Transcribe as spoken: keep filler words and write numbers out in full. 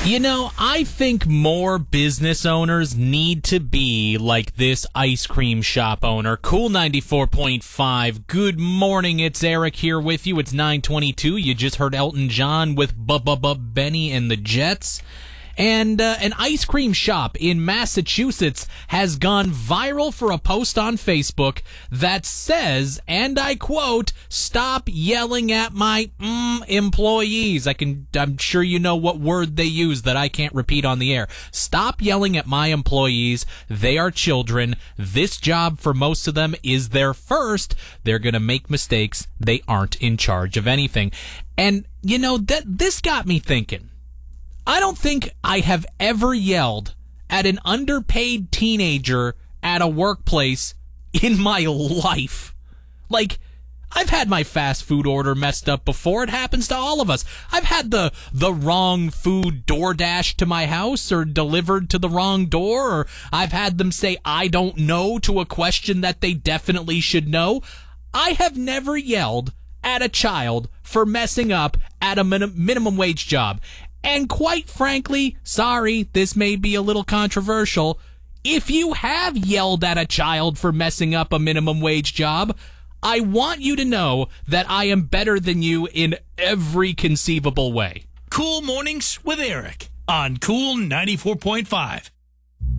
You know, I think more business owners need to be like this ice cream shop owner. Cool ninety-four point five. Good morning. It's Eric here with you. It's nine twenty-two. You just heard Elton John with "Bu-bu-bu Benny and the Jets." And uh, an ice cream shop in Massachusetts has gone viral for a post on Facebook that says, and I quote, "Stop yelling at my mm, employees." I can, I'm sure you know what word they use that I can't repeat on the air. Stop yelling at my employees. They are children. This job for most of them is their first. They're going to make mistakes. They aren't in charge of anything. And, you know, that this got me thinking. I don't think I have ever yelled at an underpaid teenager at a workplace in my life. Like, I've had my fast food order messed up before. It happens to all of us. I've had the the wrong food DoorDash to my house or delivered to the wrong door, or I've had them say I don't know to a question that they definitely should know. I have never yelled at a child for messing up at a min- minimum wage job. And quite frankly, sorry, this may be a little controversial. If you have yelled at a child for messing up a minimum wage job, I want you to know that I am better than you in every conceivable way. Cool Mornings with Eric on Cool ninety-four point five.